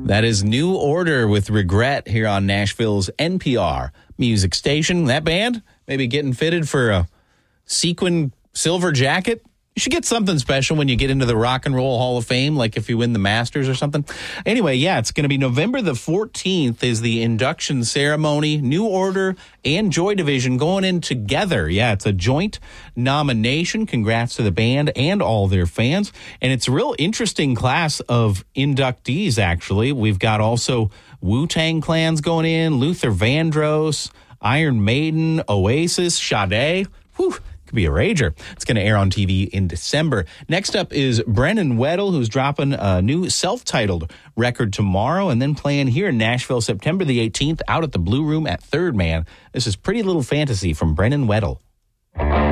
That is New Order with Regret here on Nashville's NPR music station. That band maybe getting fitted for a sequin silver jacket. You should get something special when you get into the Rock and Roll Hall of Fame, like if you win the Masters or something. Anyway, yeah, it's going to be November the 14th is the induction ceremony. New Order and Joy Division going in together. Yeah, it's a joint nomination. Congrats to the band and all their fans. And it's a real interesting class of inductees, actually. We've got also Wu-Tang Clans going in, Luther Vandross, Iron Maiden, Oasis, Sade. Whew. Be a rager. It's going to air on TV in December. Next up is Brennan Weddle, who's dropping a new self-titled record tomorrow and then playing here in Nashville September the 18th out at the Blue Room at Third Man. This is Pretty Little Fantasy from Brennan Weddle.